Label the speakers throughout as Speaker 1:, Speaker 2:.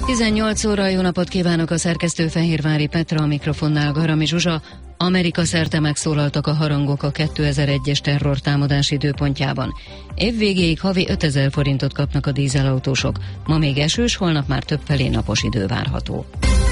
Speaker 1: 18 óra, jó napot kívánok, a szerkesztő Fehérvári Petra, a mikrofonnál Garami Zsuzsa. Amerika szerte megszólaltak a harangok a 2001-es terrortámadás időpontjában. Évvégéig havi 5000 forintot kapnak a dízelautósok. Ma még esős, holnap már többfelé napos idő várható.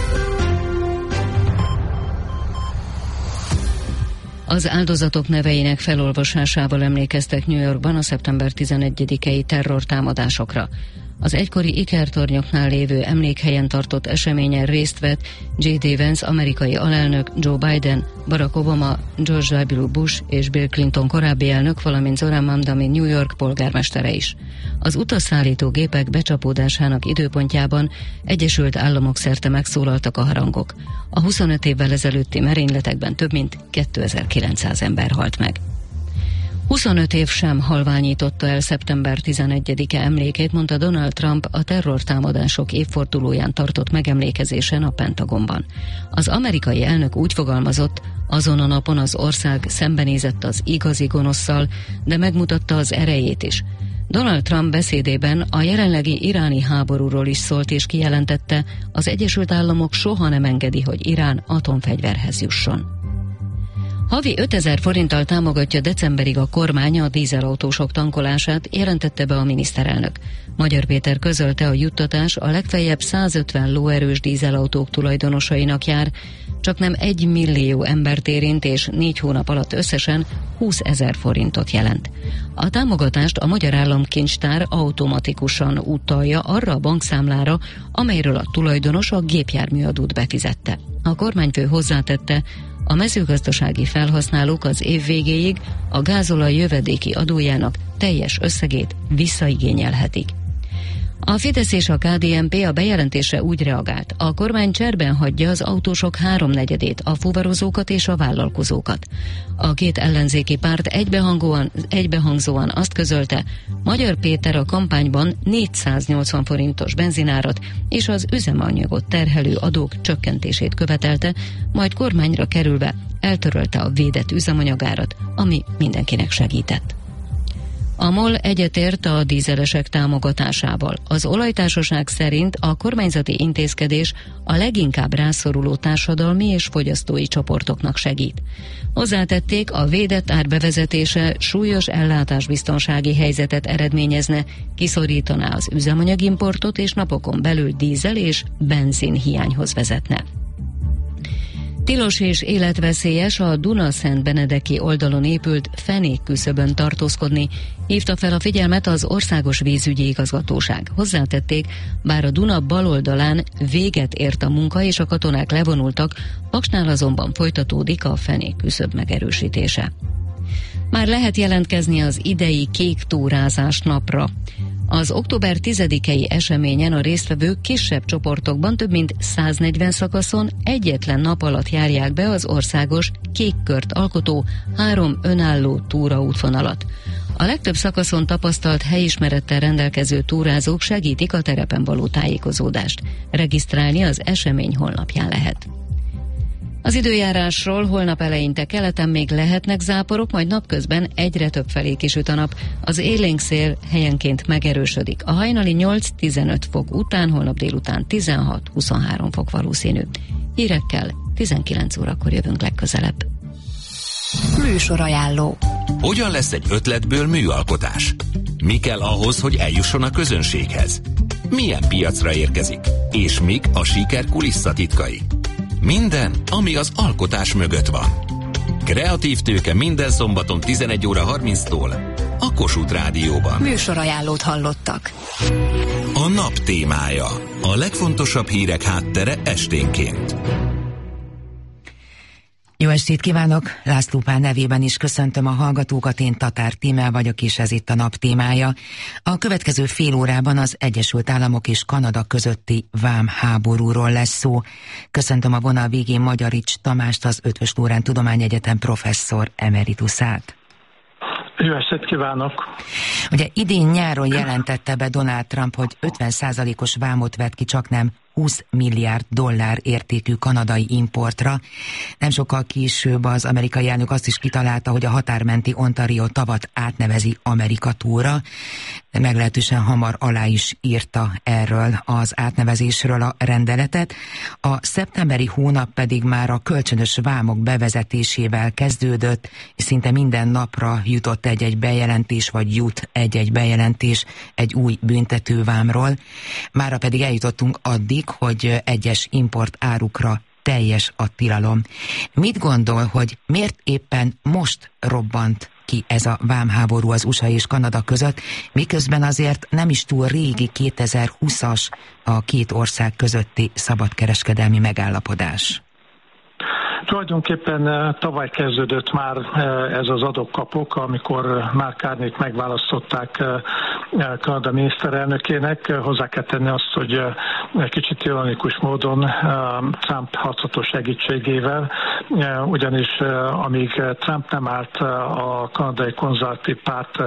Speaker 1: Az áldozatok neveinek felolvasásával emlékeztek New Yorkban a szeptember 11-i terrortámadásokra. Az egykori ikertornyoknál lévő emlékhelyen tartott eseményen részt vett J.D. Vance amerikai alelnök, Joe Biden, Barack Obama, George W. Bush és Bill Clinton korábbi elnök, valamint Zoran Mamdani New York polgármestere is. Az utasszállító gépek becsapódásának időpontjában Egyesült Államok szerte megszólaltak a harangok. A 25 évvel ezelőtti merényletekben több mint 2900 ember halt meg. 25 év sem halványította el szeptember 11-e emlékét, mondta Donald Trump a terrortámadások évfordulóján tartott megemlékezésen a Pentagonban. Az amerikai elnök úgy fogalmazott, azon a napon az ország szembenézett az igazi gonoszszal, de megmutatta az erejét is. Donald Trump beszédében a jelenlegi iráni háborúról is szólt és kijelentette, az Egyesült Államok soha nem engedi, hogy Irán atomfegyverhez jusson. Havi 5000 forinttal támogatja decemberig a kormány a dízelautósok tankolását, jelentette be a miniszterelnök. Magyar Péter közölte, a juttatás a legfeljebb 150 lóerős dízelautók tulajdonosainak jár, csak nem 1 millió embert érint, és 4 hónap alatt összesen 20 000 forintot jelent. A támogatást a Magyar Államkincstár automatikusan utalja arra a bankszámlára, amelyről a tulajdonos a gépjárműadót befizette. A kormányfő hozzátette, a mezőgazdasági felhasználók az év végéig a gázolaj jövedéki adójának teljes összegét visszaigényelhetik. A Fidesz és a KDNP a bejelentésre úgy reagált, a kormány cserben hagyja az autósok 3/4-ét, a fuvarozókat és a vállalkozókat. A két ellenzéki párt egybehangzóan azt közölte, Magyar Péter a kampányban 480 forintos benzinárat és az üzemanyagot terhelő adók csökkentését követelte, majd kormányra kerülve eltörölte a védett üzemanyagárat, ami mindenkinek segített. A MOL egyetért a dízelesek támogatásával. Az olajtársaság szerint a kormányzati intézkedés a leginkább rászoruló társadalmi és fogyasztói csoportoknak segít. Hozzátették, a védett ár bevezetése súlyos ellátásbiztonsági helyzetet eredményezne, kiszorítaná az üzemanyagimportot és napokon belül dízel és benzin hiányhoz vezetne. Tilos és életveszélyes a Duna-Szentbenedeki oldalon épült fenékküszöbön tartózkodni, hívta fel a figyelmet az Országos Vízügyi Igazgatóság. Hozzátették, bár a Duna bal oldalán véget ért a munka és a katonák levonultak, Paksnál azonban folytatódik a fenékküszöb megerősítése. Már lehet jelentkezni az idei kék túrázás napra. Az október 10-i eseményen a résztvevők kisebb csoportokban több mint 140 szakaszon egyetlen nap alatt járják be az országos kék kört alkotó 3 önálló túraútvonalat. A legtöbb szakaszon tapasztalt helyismerettel rendelkező túrázók segítik a terepen való tájékozódást. Regisztrálni az esemény honlapján lehet. Az időjárásról: holnap eleinte keleten még lehetnek záporok, majd napközben egyre több felé kisüt a nap. Az élénk szél helyenként megerősödik. A hajnali 8-15 fok után, holnap délután 16-23 fok valószínű. Hírekkel 19 órakor jövünk legközelebb.
Speaker 2: Műsorajánló.
Speaker 3: Hogyan lesz egy ötletből műalkotás? Mi kell ahhoz, hogy eljusson a közönséghez? Milyen piacra érkezik? És mik a siker kulisszatitkai? Minden, ami az alkotás mögött van. Kreatív tőke minden szombaton 11 óra 30-tól a Kossuth Rádióban.
Speaker 2: Műsorajánlót hallottak.
Speaker 3: A nap témája. A legfontosabb hírek háttere esténként.
Speaker 4: Jó estét kívánok! László Pál nevében is köszöntöm a hallgatókat, én Tatár Tímea vagyok, és ez itt a nap témája. A következő fél órában az Egyesült Államok és Kanada közötti vámháborúról lesz szó. Köszöntöm a vonal végén Magyarics Tamást, az Eötvös Loránd Tudományegyetem professzor emeritusát.
Speaker 5: Jó estét kívánok!
Speaker 4: Ugye idén nyáron jelentette be Donald Trump, hogy 50%-os vámot vet ki csaknem 20 milliárd dollár értékű kanadai importra. Nem sokkal később az amerikai elnök azt is kitalálta, hogy a határmenti Ontario tavat átnevezi Amerika túra. Meglehetősen hamar alá is írta erről az átnevezésről a rendeletet. A szeptemberi hónap pedig már a kölcsönös vámok bevezetésével kezdődött, és szinte minden napra jutott egy-egy bejelentés, vagy jut egy-egy bejelentés egy új büntetővámról. Mára pedig eljutottunk addig, hogy egyes import árukra teljes a tilalom. Mit gondol, hogy miért éppen most robbant ki ez a vámháború az USA és Kanada között, miközben azért nem is túl régi 2020-as a két ország közötti szabadkereskedelmi megállapodás?
Speaker 5: Tulajdonképpen tavaly kezdődött már ez az adok-kapok, amikor Mark Carney-t megválasztották Kanada miniszterelnökének. Hozzá kell tenni azt, hogy kicsit ironikus módon Trump hatható segítségével, ugyanis amíg Trump nem állt a kanadai konzervatív párt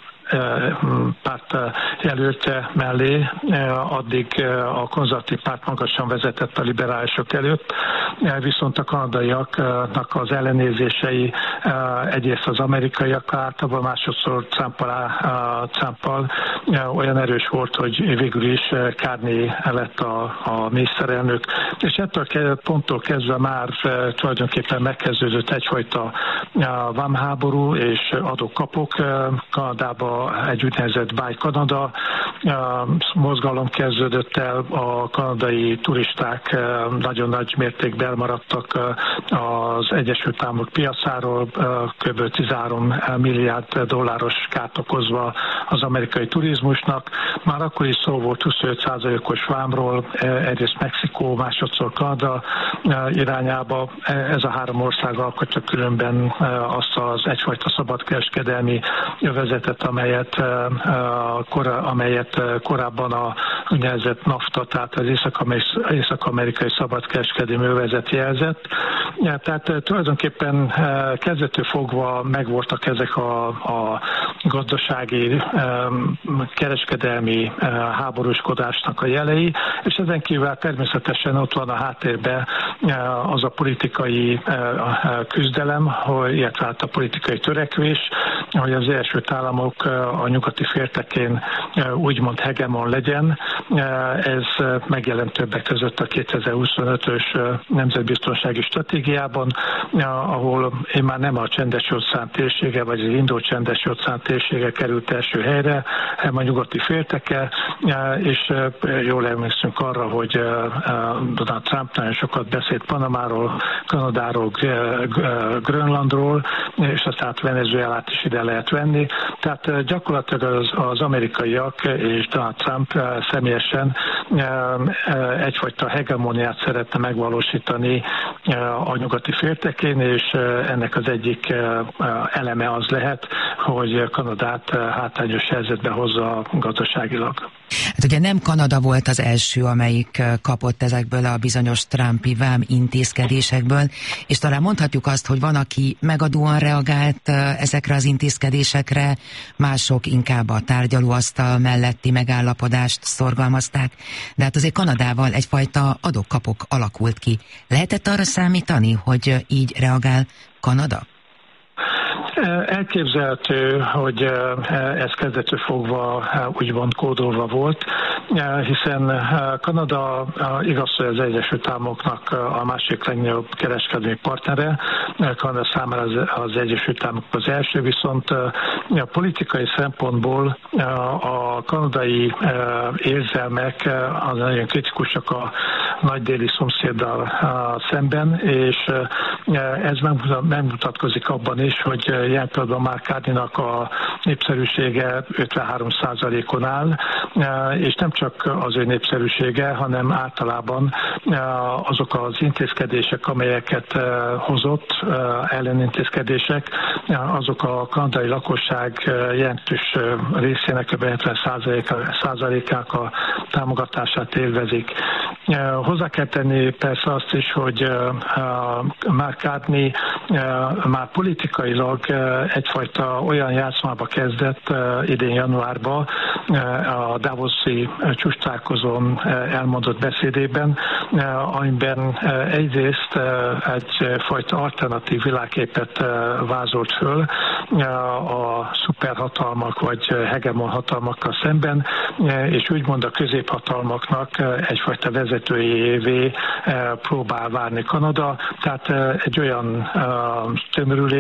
Speaker 5: jelöltje mellé, addig a konzervatív párt magasan vezetett a liberálisok előtt, viszont a kanadaiaknak az ellenérzései egyrészt az amerikaiak általában, másodszor Trumpal olyan erős volt, hogy végül is Carney lett a miniszterelnök, és ettől ponttól kezdve már tulajdonképpen megkezdődött egyfajta vámháború és adok-kapok Kanadában. Egy úgynevezett Buy Canada mozgalom kezdődött el, a kanadai turisták nagyon nagy mértékben elmaradtak az Egyesült Államok piacáról, kb. 13 milliárd dolláros kárt okozva az amerikai turizmusnak. Már akkor is szó volt 25%-os vámról, egyrészt Mexikó, másodszor Kanada irányába. Ez a három ország alkotja különben azt az egyfajta szabadkereskedelmi övezetet, amelyet korábban a úgynevezett NAFTA, tehát az észak-amerikai szabadkereskedelmi övezet jelzett. Tehát tulajdonképpen kezdettől fogva megvoltak ezek a gazdasági, kereskedelmi háborúskodásnak a jelei, és ezen kívül természetesen ott van a háttérben az a politikai küzdelem, illetve a politikai törekvés, hogy az Egyesült Államok a nyugati féltekén úgymond hegemon legyen. Ez megjelent többek között a 2025-ös nemzetbiztonsági stratégiában, ahol én már nem a Csendes-óceán térsége, vagy az Indó-Csendes-óceán térsége került első helyre, hanem a nyugati félteke, és jól emlékszünk arra, hogy Donald Trump nagyon sokat beszélt Panamáról, Kanadáról, Grönlandról, és aztán Venezuelát is ide lehet venni. Tehát gyakorlatilag az amerikaiak és Donald Trump személyesen egyfajta hegemóniát szeretne megvalósítani a nyugati féltekén, és ennek az egyik eleme az lehet, hogy Kanadát hátrányos helyzetbe hozza gazdaságilag.
Speaker 4: Hát ugye nem Kanada volt az első, amelyik kapott ezekből a bizonyos Trumpi vám intézkedésekből, és talán mondhatjuk azt, hogy van, aki megadóan reagált ezekre az intézkedésekre, mások inkább a tárgyalóasztal melletti megállapodást szorgalmazták, de hát azért Kanadával egyfajta adok-kapok alakult ki. Lehetett arra számítani, hogy így reagál Kanada?
Speaker 5: Elképzelhető, hogy ez kezdettől fogva úgymond kódolva volt, hiszen Kanada igaz, hogy az Egyesült Államoknak a másik legnagyobb kereskedelmi partnere, Kanada számára az Egyesült Államok az első, viszont a politikai szempontból a kanadai érzelmek az nagyon kritikusak a nagy déli szomszéddal szemben, és ez megmutatkozik abban is, hogy ilyen pillanatban Mark Carney-nak a népszerűsége 53%-on áll, és nem csak az ő népszerűsége, hanem általában azok az intézkedések, amelyeket hozott, ellenintézkedések, azok a kanadai lakosság jelentős részének, kb. 70%-ának a támogatását élvezik. Hozzá kell tenni persze azt is, hogy Mark Carney már politikailag egyfajta olyan játszmába kezdett idén januárban a Davoszi csúcstalálkozón elmondott beszédében, amiben egyrészt egyfajta alternatív világképet vázolt föl a szuperhatalmak vagy hegemon hatalmakkal szemben, és úgymond a középhatalmaknak egyfajta vezetőjévé próbál válni Kanada, tehát egy olyan tömörülés,